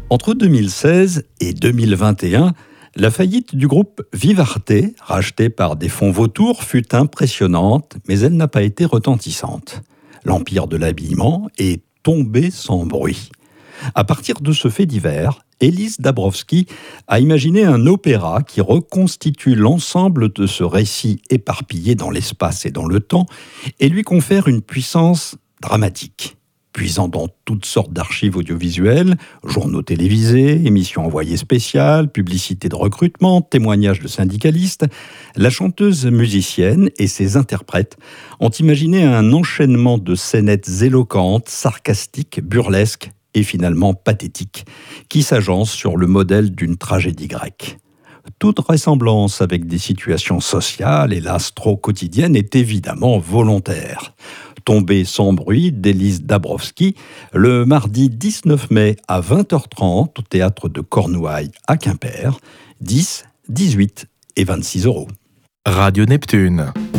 Entre 2016 et 2021, la faillite du groupe Vivarte, racheté par des fonds vautours, fut impressionnante, mais elle n'a pas été retentissante. L'empire de l'habillement est tombé sans bruit. À partir de ce fait divers, Élise Dabrowski a imaginé un opéra qui reconstitue l'ensemble de ce récit éparpillé dans l'espace et dans le temps et lui confère une puissance dramatique. Puisant dans toutes sortes d'archives audiovisuelles, journaux télévisés, émissions envoyées spéciales, publicités de recrutement, témoignages de syndicalistes, la chanteuse musicienne et ses interprètes ont imaginé un enchaînement de scénettes éloquentes, sarcastiques, burlesques et finalement pathétiques, qui s'agencent sur le modèle d'une tragédie grecque. Toute ressemblance avec des situations sociales, hélas trop quotidiennes, est évidemment volontaire. Tombé sans bruit d'Élise Dabrowski, le mardi 19 mai à 20h30 au théâtre de Cornouailles à Quimper, 10, 18 et 26 €. Radio Neptune.